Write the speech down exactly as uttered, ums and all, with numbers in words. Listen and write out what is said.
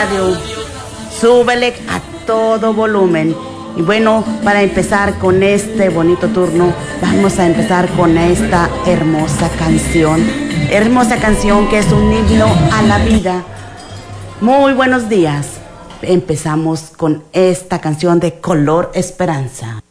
radio, súbele a todo volumen. Y bueno, para empezar con este bonito turno, vamos a empezar con esta hermosa canción. Hermosa canción que es un himno a la vida. Muy buenos días. Empezamos con esta canción de Color Esperanza.